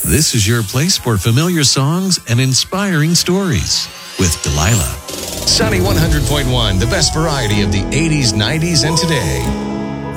This is your place for familiar songs and inspiring stories with Delilah. Sunny 100.1, the best variety of the 80s, 90s, and today.